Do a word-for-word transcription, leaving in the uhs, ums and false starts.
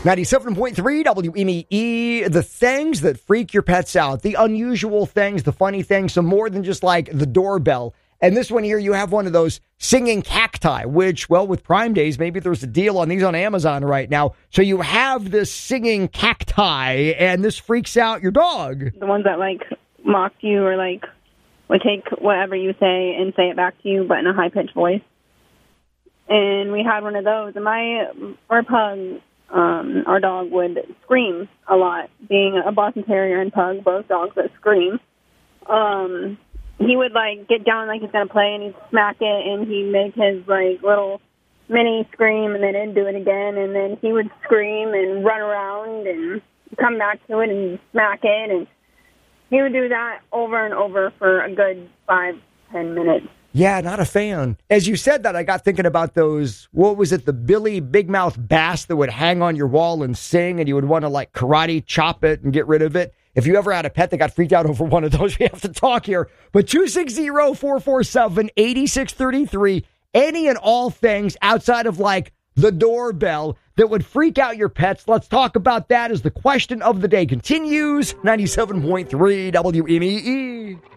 ninety-seven point three W M E E, the things that freak your pets out, the unusual things, the funny things, so more than just like the doorbell. And this one here, you have one of those singing cacti, which, well, with Prime Days, maybe there's a deal on these on Amazon right now. So you have this singing cacti, and this freaks out your dog. The ones that, like, mock you or, like, would take whatever you say and say it back to you, but in a high-pitched voice. And we had one of those. And my, our pug, um, our dog would scream a lot. Being a Boston Terrier and pug, both dogs that scream. Um... He would, like, get down like he's going to play, and he'd smack it, and he'd make his, like, little mini scream, and then he'd do it again, and then he would scream and run around and come back to it and smack it, and he would do that over and over for a good five, ten minutes. Yeah, not a fan. As you said that, I got thinking about those, what was it, the Billy Big Mouth bass that would hang on your wall and sing, and you would want to, like, karate chop it and get rid of it. If you ever had a pet that got freaked out over one of those, we have to talk here. But two six zero, four four seven, eight six three three, any and all things outside of, like, the doorbell that would freak out your pets. Let's talk about that as the question of the day continues. ninety-seven point three W M E E.